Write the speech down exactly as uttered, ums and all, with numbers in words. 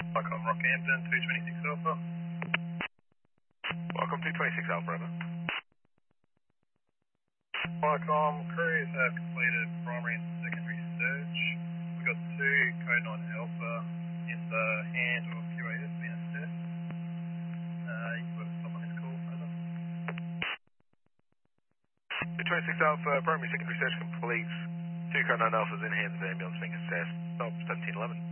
Welcome Rockhampton, two twenty-six Alpha. Welcome two twenty-six Alpha, over. Welcome, crews have completed primary and secondary search. We've got two code nine Alpha in the hand of Q A S being assessed. Uh, you can put a stop on this call, over. two twenty-six Alpha, primary secondary search complete. Two code nine Alphas in hands of ambulance being assessed. Stop seventeen eleven.